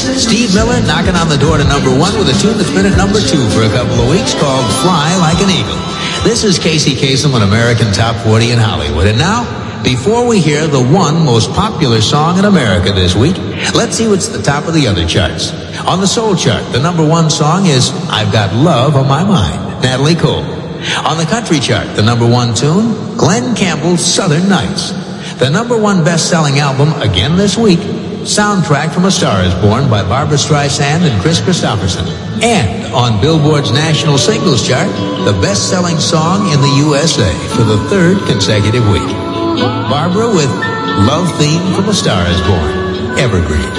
Steve Miller knocking on the door to number 1 with a tune that's been at number 2 for a couple of weeks called Fly Like an Eagle. This is Casey Kasem on American Top 40 in Hollywood. And now, before we hear the one most popular song in America this week, let's see what's at the top of the other charts. On the soul chart, the number 1 song is I've Got Love on My Mind, Natalie Cole. On the country chart, the number 1 tune, Glenn Campbell's Southern Nights. The number 1 best-selling album again this week, Soundtrack from a Star is Born by Barbra Streisand and Chris Christopherson. And on Billboard's national singles chart, the best-selling song in the USA for the 3rd consecutive week. Barbara with Love Theme from a Star is Born, Evergreen.